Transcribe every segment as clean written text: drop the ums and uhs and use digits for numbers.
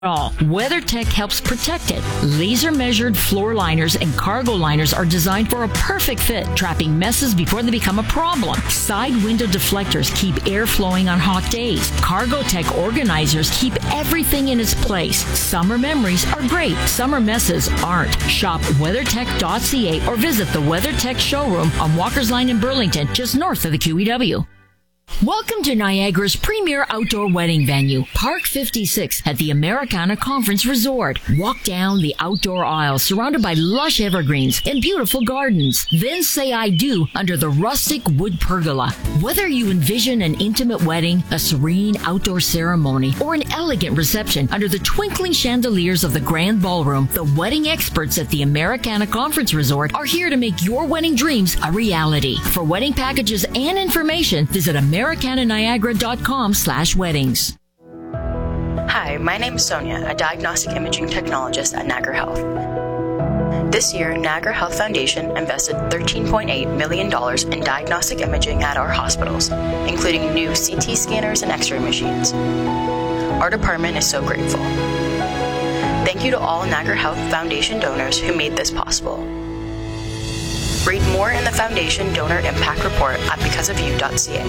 all. WeatherTech helps protect it. Laser measured floor liners and cargo liners are designed for a perfect fit, trapping messes before they become a problem. Side window deflectors keep air flowing on hot days. CargoTech organizers keep everything in its place. Summer memories are great. Summer messes aren't. Shop WeatherTech.ca or visit the WeatherTech showroom on Walker's Line in Burlington, just north of the QEW. Welcome to Niagara's premier outdoor wedding venue, Park 56 at the Americana Conference Resort. Walk down the outdoor aisle surrounded by lush evergreens and beautiful gardens. Then say I do under the rustic wood pergola. Whether you envision an intimate wedding, a serene outdoor ceremony, or an elegant reception under the twinkling chandeliers of the grand ballroom, the wedding experts at the Americana Conference Resort are here to make your wedding dreams a reality. For wedding packages and information, visit americananiagara.com/weddings. Hi, my name is Sonia, a diagnostic imaging technologist at Niagara Health. This year, Niagara Health Foundation invested $13.8 million in diagnostic imaging at our hospitals, including new CT scanners and X-ray machines. Our department is so grateful. Thank you to all Niagara Health Foundation donors who made this possible. Read more in the Foundation Donor Impact Report at becauseofyou.ca.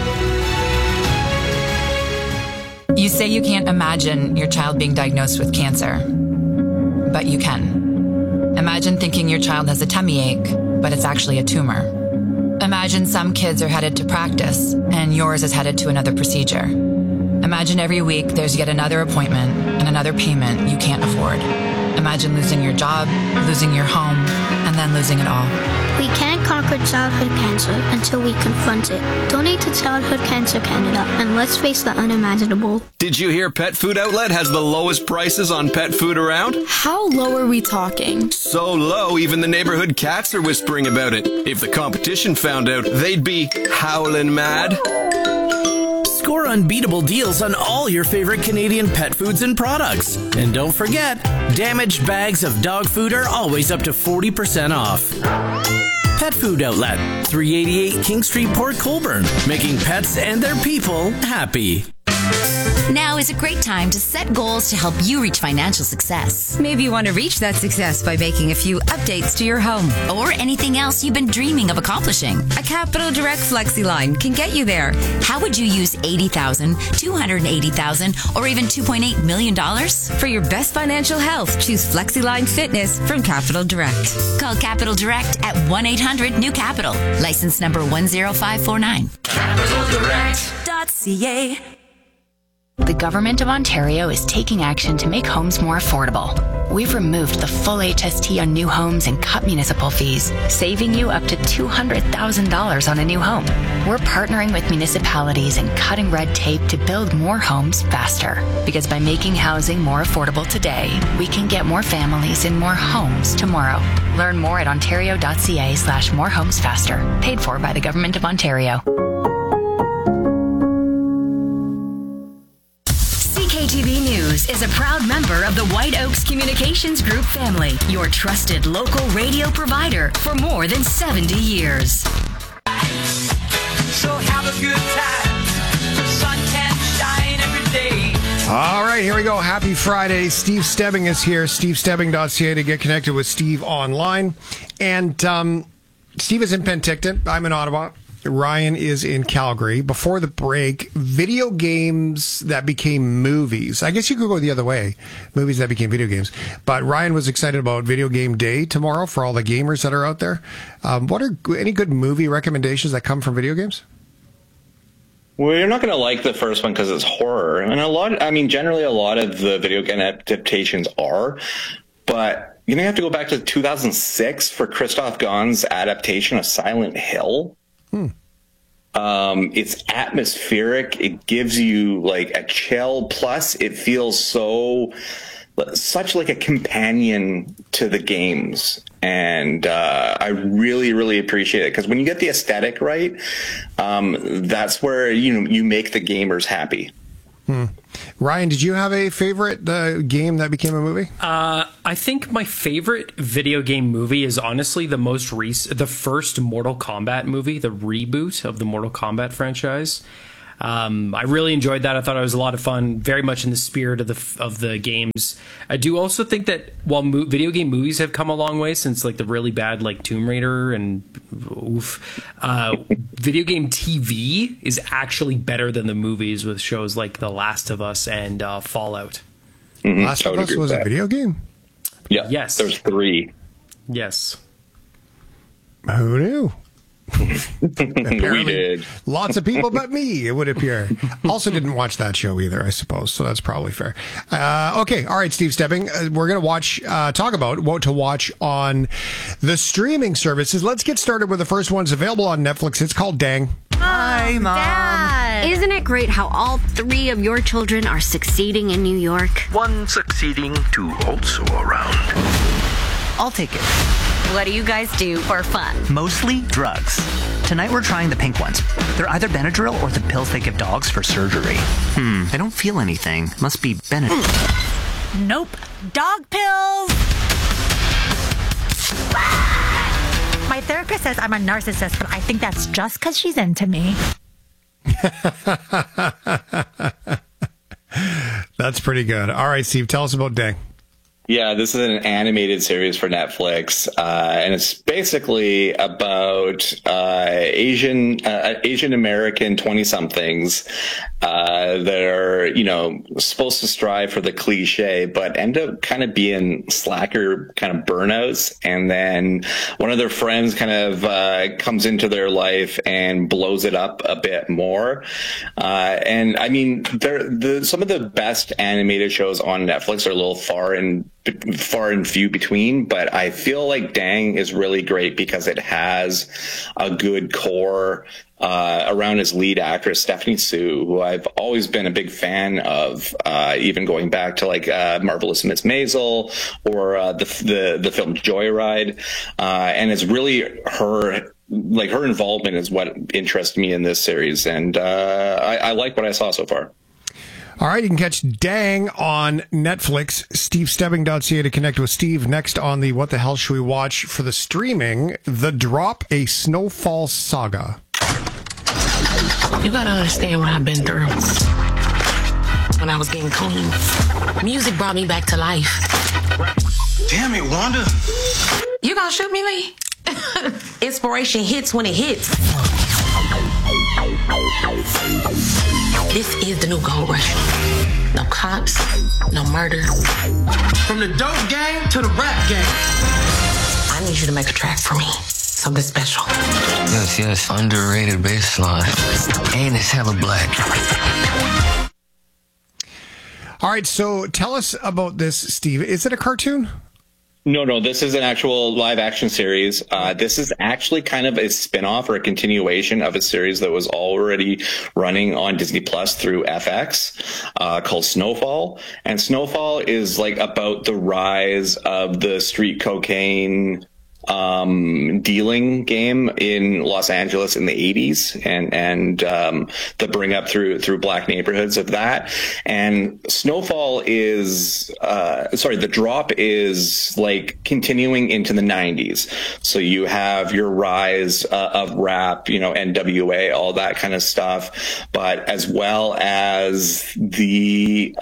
You say you can't imagine your child being diagnosed with cancer, but you can. Imagine thinking your child has a tummy ache, but it's actually a tumor. Imagine some kids are headed to practice, and yours is headed to another procedure. Imagine every week there's yet another appointment and another payment you can't afford. Imagine losing your job, losing your home, and then losing it all. We can't conquer childhood cancer until we confront it. Donate to Childhood Cancer Canada, and let's face the unimaginable. Did you hear Pet Food Outlet has the lowest prices on pet food around? How low are we talking? So low, even the neighborhood cats are whispering about it. If the competition found out, they'd be howling mad. Score unbeatable deals on all your favorite Canadian pet foods and products. And don't forget, damaged bags of dog food are always up to 40% off. Pet Food Outlet, 388 King Street, Port Colborne, making pets and their people happy. Now is a great time to set goals to help you reach financial success. Maybe you want to reach that success by making a few updates to your home. Or anything else you've been dreaming of accomplishing. A Capital Direct FlexiLine can get you there. How would you use $80,000, $280,000, or even $2.8 million? For your best financial health, choose FlexiLine Fitness from Capital Direct. Call Capital Direct at 1-800-NEW-CAPITAL. License number 10549. CapitalDirect.ca. The Government of Ontario is taking action to make homes more affordable. We've removed the full HST on new homes and cut municipal fees, saving you up to $200,000 on a new home. We're partnering with municipalities and cutting red tape to build more homes faster. Because by making housing more affordable today, we can get more families in more homes tomorrow. Learn more at ontario.ca/morehomesfaster. Paid for by the Government of Ontario. CKTV News is a proud member of the White Oaks Communications Group family, your trusted local radio provider for more than 70 years. So have a good time. The sun can shine every day. All right, here we go. Happy Friday. Steve Stebbing is here. SteveStebbing.ca to get connected with Steve online. And Steve is in Penticton. I'm in Ottawa. Ryan is in Calgary. Before the break, video games that became movies. I guess you could go the other way. Movies that became video games. But Ryan was excited about Video Game Day tomorrow for all the gamers that are out there. What are any good movie recommendations that come from video games? Well, you're not going to like the first one because it's horror. And generally a lot of the video game adaptations are. But you're going to have to go back to 2006 for Christoph Gahn's adaptation of Silent Hill. It's atmospheric. It gives you like a chill. Plus, it feels such like a companion to the games. And I really, really appreciate it because when you get the aesthetic right, that's where you make the gamers happy. Ryan, did you have a favorite game that became a movie? I think my favorite video game movie is honestly the first Mortal Kombat movie, the reboot of the Mortal Kombat franchise. I really enjoyed that. I thought it was a lot of fun, very much in the spirit of the games. I do also think that while video game movies have come a long way since like the really bad like Tomb Raider and video game TV is actually better than the movies with shows like The Last of Us and Fallout. Last of Us was a video game? Yeah. Yes. There's 3. Yes. Who knew? We did. Lots of people but me, it would appear. Also didn't watch that show either, I suppose, so that's probably fair. Okay, all right, Steve Stebbing. We're going to talk about what to watch on the streaming services. Let's get started with the first one. It's available on Netflix. It's called Dang. Hi, Mom. Dad. Isn't it great how all 3 of your children are succeeding in New York? One succeeding, 2 also around. I'll take it. What do you guys do for fun? Mostly drugs. Tonight we're trying the pink ones. They're either Benadryl or the pills they give dogs for surgery. I don't feel anything. Must be Benadryl. Nope. Dog pills! My therapist says I'm a narcissist, but I think that's just because she's into me. That's pretty good. All right, Steve, tell us about Dang. Yeah, this is an animated series for Netflix, and it's basically about Asian American 20-somethings that are, supposed to strive for the cliche, but end up kind of being slacker kind of burnouts. And then one of their friends kind of comes into their life and blows it up a bit more. And I mean, some of the best animated shows on Netflix are a little far and few between, but I feel like Dang is really great because it has a good core around his lead actress, Stephanie Sue, who I've always been a big fan of, even going back to like Marvelous Miss Maisel or the film Joyride. And it's really her involvement is what interests me in this series. And I like what I saw so far. All right, you can catch Dang on Netflix. SteveStebbing.ca to connect with Steve. Next on the What the Hell Should We Watch for the streaming, The Drop, a Snowfall Saga. You gotta understand what I've been through. When I was getting clean, music brought me back to life. Damn it, Wanda. You gonna shoot me, Lee? Inspiration hits when it hits. This is the new gold rush. No cops, no murder. From the dope gang to the rap gang. I need you to make a track for me. Something special. Yes, underrated bassline. And it's hella black. All right, so tell us about this, Steve. Is it a cartoon? No, this is an actual live action series. This is actually kind of a spin-off or a continuation of a series that was already running on Disney Plus through FX, called Snowfall. And Snowfall is like about the rise of the street cocaine dealing game in Los Angeles in the 80s and the bring up through black neighborhoods of that. And Snowfall is The Drop is like continuing into the 90s. So you have your rise of rap, NWA, all that kind of stuff, but as well as the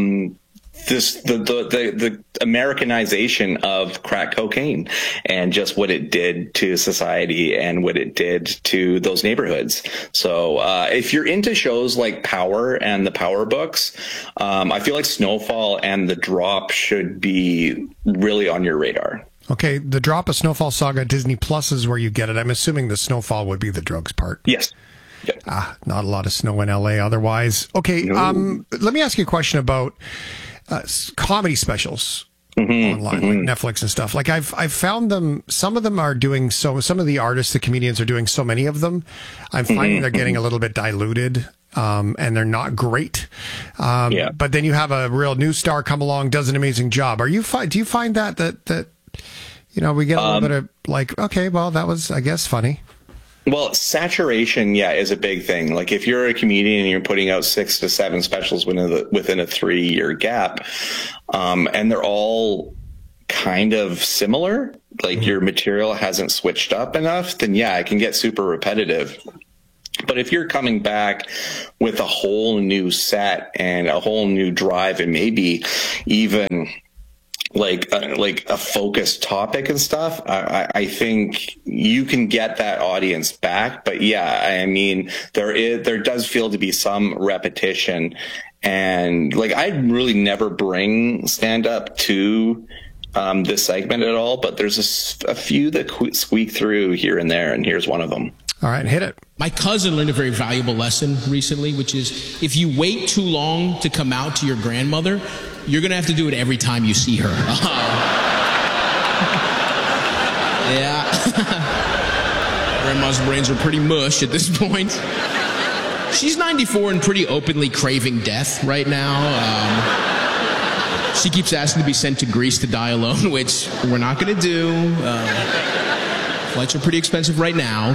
Americanization of crack cocaine and just what it did to society and what it did to those neighborhoods. So if you're into shows like Power and the Power books, I feel like Snowfall and The Drop should be really on your radar. Okay, The Drop, a Snowfall Saga, Disney Plus is where you get it. I'm assuming the Snowfall would be the drugs part. Yes. Yep. Not a lot of snow in LA otherwise. Okay, No. Let me ask you a question about comedy specials online, like Netflix and stuff. Like I've found them. Some of them are doing so. Some of the artists, the comedians, are doing so many of them. I'm finding they're getting a little bit diluted, and they're not great. But then you have a real new star come along, does an amazing job. Do you find that we get a little bit of like, okay, well, that was, I guess, funny. Well, saturation, is a big thing. Like if you're a comedian and you're putting out 6 to 7 specials within a 3-year gap, and they're all kind of similar, like your material hasn't switched up enough, then it can get super repetitive. But if you're coming back with a whole new set and a whole new drive, and maybe even like a focused topic and stuff, I think you can get that audience back. But yeah, I mean, there does feel to be some repetition, and like I really never bring stand up to this segment at all, but there's a few that squeak through here and there, and here's one of them. All right, hit it. My cousin learned a very valuable lesson recently, which is if you wait too long to come out to your grandmother, you're going to have to do it every time you see her. Yeah. Grandma's brains are pretty mush at this point. She's 94 and pretty openly craving death right now. She keeps asking to be sent to Greece to die alone, which we're not going to do. Flights are pretty expensive right now,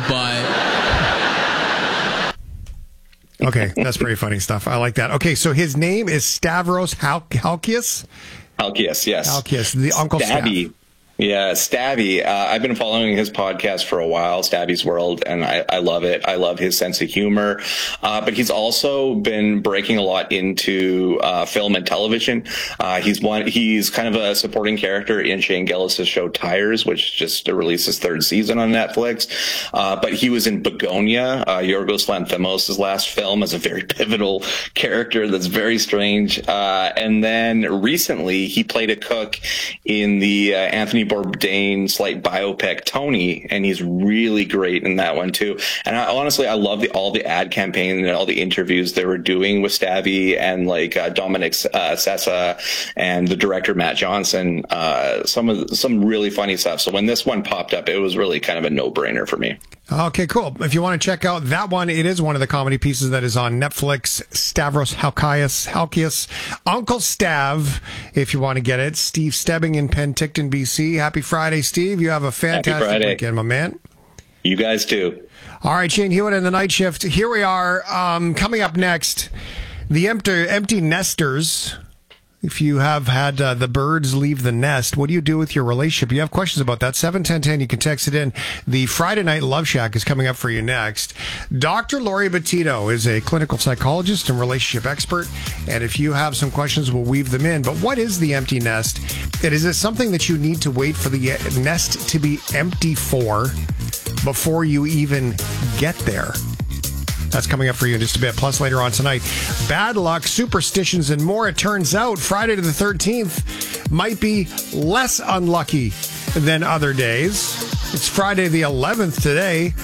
but... Okay, that's pretty funny stuff. I like that. Okay, so his name is Stavros Halkias? Halkias, yes. Halkias, the Uncle Stabby. Stav. Yeah, Stabby. I've been following his podcast for a while, Stabby's World, and I love it. I love his sense of humor. But he's also been breaking a lot into film and television. He's kind of a supporting character in Shane Gillis' show Tires, which just released his 3rd season on Netflix. But he was in Begonia, Yorgos Lanthimos' last film, as a very pivotal character that's very strange. And then recently he played a cook in the Anthony Bourdain slight biopic Tony, and he's really great in that one too. And honestly, I love all the ad campaign and all the interviews they were doing with Stabby and like Dominic Sessa and the director Matt Johnson. Some really funny stuff. So when this one popped up, it was really kind of a no-brainer for me. Okay, cool. If you want to check out that one, it is one of the comedy pieces that is on Netflix. Stavros Halkias, Uncle Stav, if you want to get it. Steve Stebbing in Penticton, BC. Happy Friday, Steve. You have a fantastic weekend, my man. You guys too. All right, Shane Hewitt in the night shift. Here we are. Coming up next, the empty nesters. If you have had the birds leave the nest, what do you do with your relationship? You have questions about that, 71010, you can text it in. The Friday Night Love Shack is coming up for you next. Dr. Lori Bettito is a clinical psychologist and relationship expert, and if you have some questions, we'll weave them in. But what is the empty nest? Is it something that you need to wait for the nest to be empty for before you even get there? That's coming up for you in just a bit. Plus, later on tonight, bad luck, superstitions, and more. It turns out Friday the 13th might be less unlucky than other days. It's Friday the 11th today.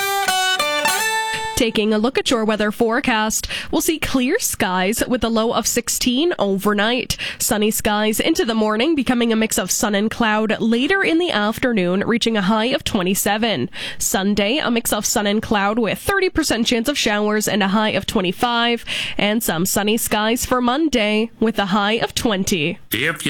Taking a look at your weather forecast, we'll see clear skies with a low of 16 overnight. Sunny skies into the morning, becoming a mix of sun and cloud later in the afternoon, reaching a high of 27. Sunday, a mix of sun and cloud with 30% chance of showers and a high of 25. And some sunny skies for Monday with a high of 20. If you